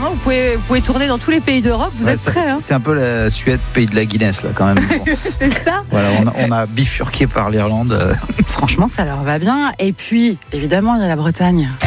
hein. Vous pouvez tourner dans tous les pays d'Europe. Vous êtes prêts, hein. C'est un peu la Suède, pays de la Guinness, là, quand même. Bon. C'est ça. Voilà, on a bifurqué par l'Irlande. Franchement, ça leur va bien. Et puis, évidemment, il y a la Bretagne.